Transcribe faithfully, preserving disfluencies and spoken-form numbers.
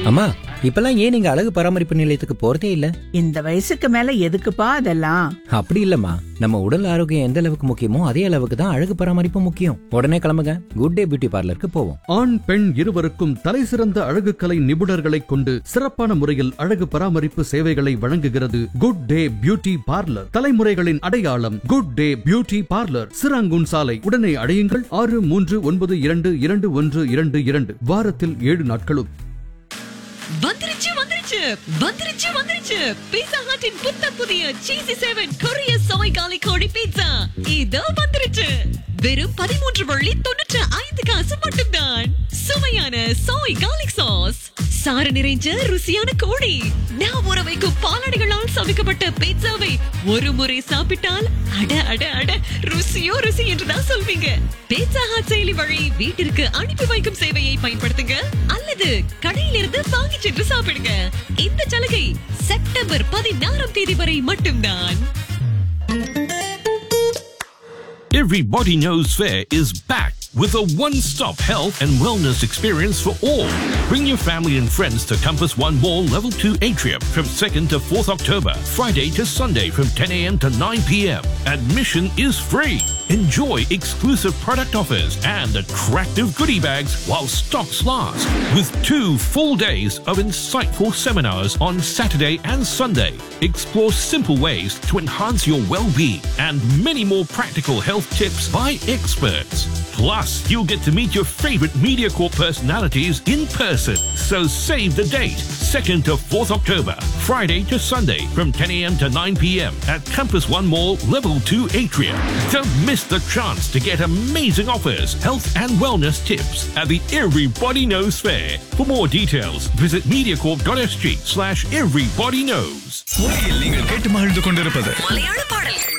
அம்மா, இப்பெல்லாம் ஏன் நீங்க அழகு பராமரிப்பு நிலையத்துக்கு போறதே இல்ல? இந்த வயசுக்கு மேல எதுக்குப்பா அதெல்லாம்? அப்படி இல்லம்மா, நம்ம உடல் ஆரோக்கியம் எந்த அளவுக்கு முக்கியமோ அதே அளவுக்கு தான் அழகு பராமரிப்பு முக்கியம். உடனே கிளம்புங்க, குட் டே பியூட்டி பார்லருக்கு போவோம். ஆண் பெண் இருவருக்கும் தலைசிறந்த அழகு கலை நிபுணர்களை கொண்டு சிறப்பான முறையில் அழகு பராமரிப்பு சேவைகளை வழங்குகிறது குட் டே பியூட்டி பார்லர். தலைமுறைகளின் அடையாளம் good day beauty parlour, Serangoon சாலை. உடனே அடையுங்கள் ஆறு மூன்று ஒன்பது இரண்டு இரண்டு ஒன்று இரண்டு இரண்டு. வாரத்தில் ஏழு நாட்களும். வந்துருச்சு வந்துருச்சு வந்துருச்சு வந்துருச்சு பீட்சா ஹட்டின் புத்தம் புதிய சீசி செவன் கொரிய சோய் காலி கோழி பீட்சா இதோ வந்துருச்சு. வெறும் பதிமூன்று வள்ளி தொண்ணூற்று ஐந்து காசு மட்டும்தான். சுவையான சோய் கார்லிக் சாஸ், சாறு நிறைஞ்ச ருசியான கோழி, நான் ஊற வைக்கும் பாலாடைகளால் சமைக்கப்பட்ட பீட்சாவை ஒரு முறை சாப்பிட்டால் அட அட அட ருசியோ ருசி என்றுதான் சொல்வீங்க. பீட்சா ஹட் செயலி வழி வீட்டிற்கு அனுப்பி வைக்கும் சேவையை பயன்படுத்துங்க அல்லது கடையிலிருந்து வாங்கி சென்று சாப்பிடுங்க. இந்த சலுகை செப்டம்பர் பதினாறாம் தேதி வரை மட்டும்தான். Everybody Knows Fair is back with a one-stop health and wellness experience for all. Bring your family and friends to Compass One Mall Level two Atrium from second to fourth October, Friday to Sunday from ten a m to nine p m. Admission is free. Enjoy exclusive product offers and attractive goodie bags while stocks last, with two full days of insightful seminars on Saturday and Sunday. Explore simple ways to enhance your well-being and many more practical health tips by experts. Plus, you'll get to meet your favorite MediaCorp personalities in person. So save the date, second to fourth October, Friday to Sunday from ten a m to nine p m at Compass One Mall Level two Atrium. Don't miss the chance to get amazing offers, health and wellness tips at the Everybody Knows Fair. For more details, visit mediacorp.sg slash everybody knows. நீங்கள் கேட்டு மகிழ்ந்து கொண்டிருப்பது மலையாள பாடல்கள்.